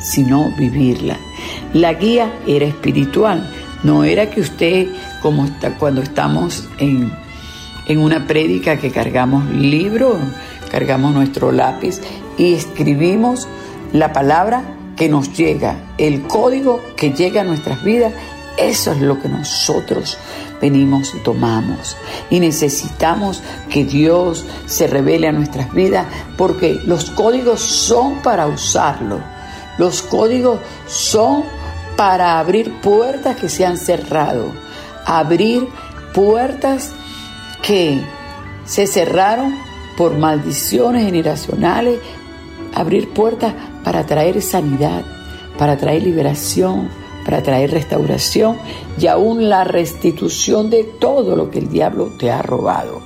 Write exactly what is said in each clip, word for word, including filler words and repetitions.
sino vivirla. La guía era espiritual, no era que usted, como está, cuando estamos en, en una prédica que cargamos libros, cargamos nuestro lápiz y escribimos la palabra que nos llega, el código que llega a nuestras vidas. Eso es lo que nosotros venimos y tomamos. Y necesitamos que Dios se revele a nuestras vidas, porque los códigos son para usarlo. Los códigos son para abrir puertas que se han cerrado. Abrir puertas que se cerraron por maldiciones generacionales. Abrir puertas para traer sanidad, para traer liberación, para traer restauración y aún la restitución de todo lo que el diablo te ha robado.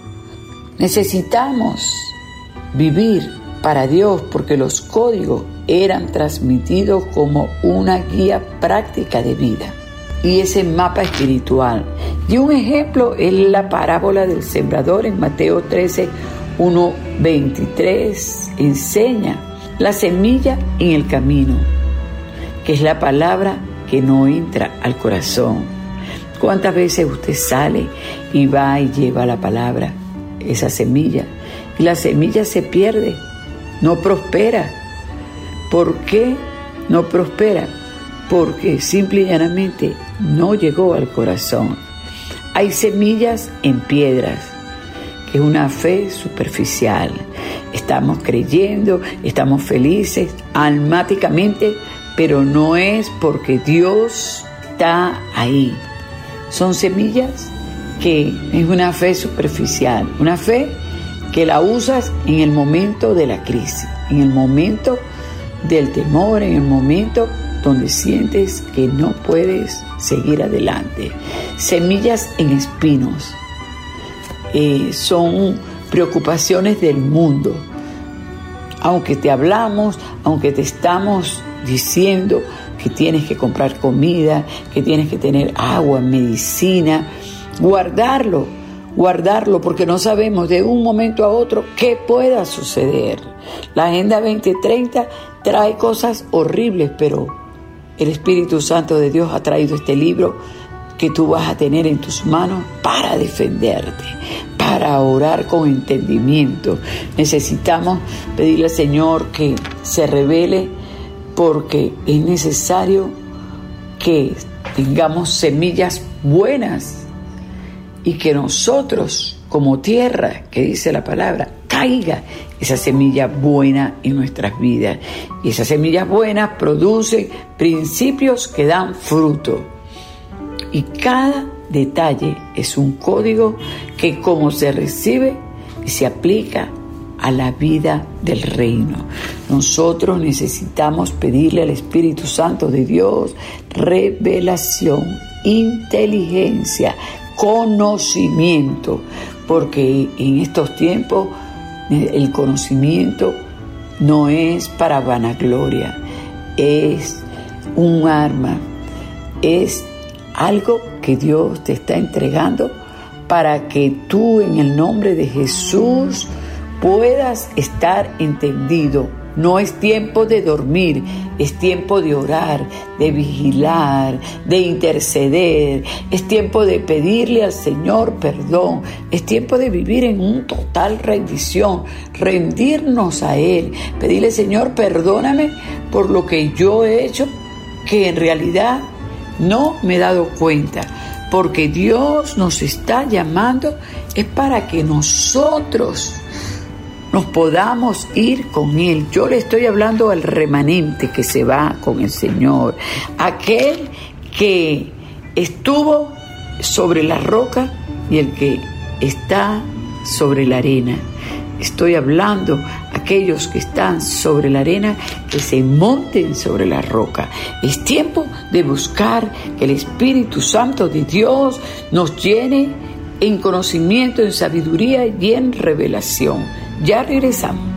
Necesitamos vivir para Dios, porque los códigos eran transmitidos como una guía práctica de vida y ese mapa espiritual. Y un ejemplo es la parábola del sembrador en Mateo trece, uno, veintitrés. Enseña la semilla en el camino, que es la palabra que no entra al corazón. ¿Cuántas veces usted sale y va y lleva la palabra, esa semilla, y la semilla se pierde, no prospera? ¿Por qué no prospera? Porque simple y llanamente no llegó al corazón. Hay semillas en piedras, que es una fe superficial. Estamos creyendo, estamos felices almáticamente, pero no es porque Dios está ahí. Son semillas que es una fe superficial, una fe que la usas en el momento de la crisis, en el momento del temor, en el momento donde sientes que no puedes seguir adelante. Semillas en espinos, eh, son preocupaciones del mundo. Aunque te hablamos, aunque te estamos diciendo que tienes que comprar comida, que tienes que tener agua, medicina, guardarlo, guardarlo, porque no sabemos de un momento a otro qué pueda suceder. La Agenda veinte treinta trae cosas horribles, pero el Espíritu Santo de Dios ha traído este libro que tú vas a tener en tus manos para defenderte, para orar con entendimiento. Necesitamos pedirle al Señor que se revele, porque es necesario que tengamos semillas buenas y que nosotros, como tierra, que dice la palabra, caiga esa semilla buena en nuestras vidas. Y esas semillas buenas producen principios que dan fruto. Y cada detalle es un código que, como se recibe, se aplica a la vida del reino. Nosotros necesitamos pedirle al Espíritu Santo de Dios revelación, inteligencia, conocimiento, porque en estos tiempos el conocimiento no es para vanagloria, es un arma, es algo que Dios te está entregando para que tú, en el nombre de Jesús, puedas estar entendido. No es tiempo de dormir, es tiempo de orar, de vigilar, de interceder, es tiempo de pedirle al Señor perdón, es tiempo de vivir en un total rendición, rendirnos a Él, pedirle: Señor, perdóname por lo que yo he hecho, que en realidad no me he dado cuenta, porque Dios nos está llamando es para que nosotros nos podamos ir con Él. Yo le estoy hablando al remanente que se va con el Señor, aquel que estuvo sobre la roca y el que está sobre la arena. Estoy hablando a aquellos que están sobre la arena, que se monten sobre la roca. Es tiempo de buscar que el Espíritu Santo de Dios nos llene en conocimiento, en sabiduría y en revelación. Ya regresamos.